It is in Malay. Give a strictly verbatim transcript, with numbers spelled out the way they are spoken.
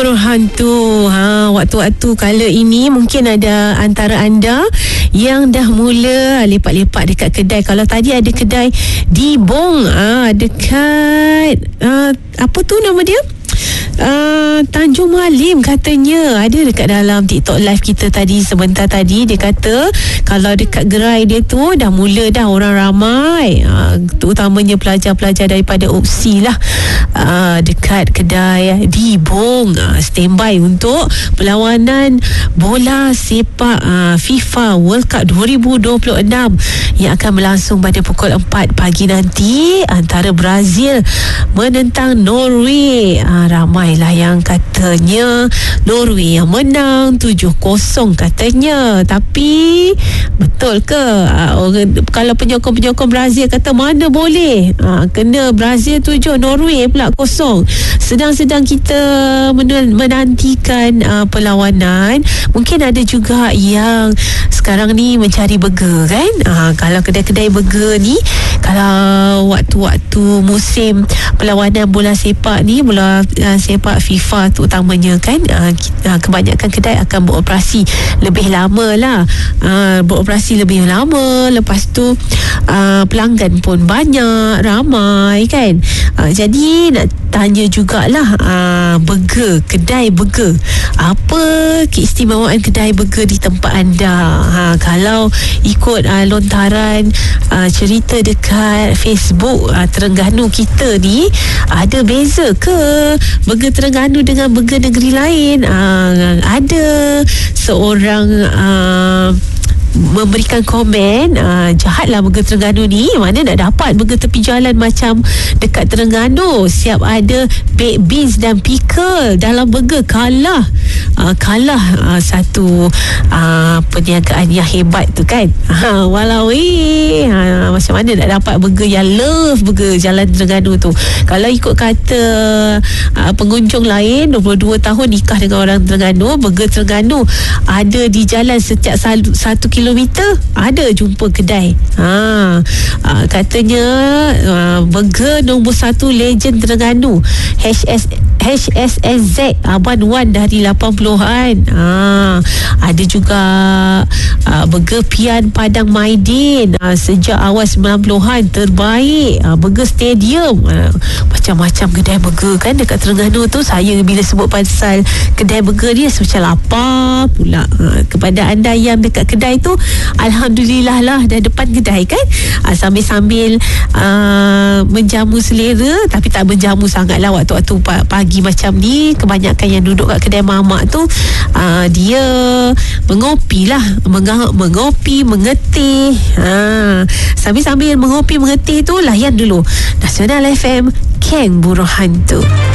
Burung Hantu. Ha, waktu-waktu kala ini mungkin ada antara anda yang dah mula lepak-lepak dekat kedai. Kalau tadi ada kedai di Bong, ha, dekat ha, apa tu nama dia? Uh, Tanjung Malim katanya. Ada dekat dalam TikTok live kita tadi sebentar tadi. Dia kata kalau dekat gerai dia tu dah mula dah orang ramai, uh, terutamanya pelajar-pelajar daripada U P S I lah, uh, dekat kedai di Bong, uh, standby untuk perlawanan bola sepak uh, FIFA World Cup dua ribu dua puluh enam yang akan berlangsung pada pukul empat pagi nanti antara Brazil menentang Norway. uh, Ramai lah yang katanya Norway yang menang tujuh kosong katanya. Tapi betul ke? Uh, orang, kalau penyokong-penyokong Brazil kata mana boleh, uh, kena Brazil tujuh Norway pula kosong. Sedang-sedang kita menantikan uh, perlawanan, mungkin ada juga yang sekarang ni mencari burger kan. uh, Kalau kedai-kedai burger ni, kalau waktu-waktu musim perlawanan bola sepak ni, bola uh, sepak FIFA terutamanya kan, uh, uh, kebanyakan kedai akan beroperasi lebih lama lah, uh, beroperasi lebih lama. Lepas tu uh, pelanggan pun banyak, ramai kan. uh, Jadi nak tanya jugalah, uh, burger, kedai burger, apa keistimewaan kedai burger di tempat anda? Ha, kalau ikut uh, lontaran uh, cerita dekat Facebook uh, Terengganu kita ni, ada beza ke burger Terengganu dengan burger negeri lain? Uh, ada seorang uh, memberikan komen, uh, jahatlah burger Terengganu ni, mana nak dapat burger tepi jalan macam dekat Terengganu, siap ada baked beans dan pickle dalam burger. Kalah uh, kalah uh, satu uh, perniagaan yang hebat tu kan. uh, Walau eh, uh, macam mana nak dapat burger yang love burger jalan Terengganu tu. Kalau ikut kata uh, pengunjung lain, dua puluh dua tahun nikah dengan orang Terengganu, burger Terengganu ada di jalan setiap satu, satu kilometer ada jumpa kedai. Ha, uh, katanya uh, burger nombor satu legend Terengganu, H S H S S Z Abang Wan dari lapan puluhan. Ha, ada juga uh, burger Pian Padang Maidin, uh, sejak awal sembilan puluhan terbaik. uh, Burger Stadium, uh, macam-macam kedai burger kan dekat Terengganu tu. Saya bila sebut pasal kedai burger ni macam lapar pula. uh, Kepada anda yang dekat kedai tu, alhamdulillah lah dah depan kedai kan. uh, Sambil-sambil uh, menjamu selera, tapi tak menjamu sangat lah waktu-waktu pagi macam ni. Kebanyakan yang duduk kat kedai mamak tu, uh, dia mengopi lah, Meng- mengopi, mengetih. uh, Sambil-sambil mengopi, mengetih tu, layan dulu Nasional F M, Keng Burung Hantu.